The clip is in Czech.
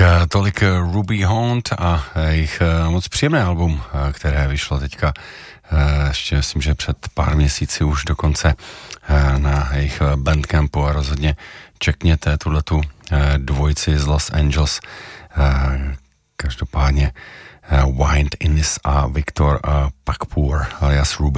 tolik Ruby Haunt a jejich moc příjemné album, které vyšlo teďka ještě myslím, že před pár měsíci už dokonce na jejich Bandcampu a rozhodně čekněte tuhletu dvojici z Los Angeles. Každopádně Wind Innis a Viktor Pakpour alias Ruby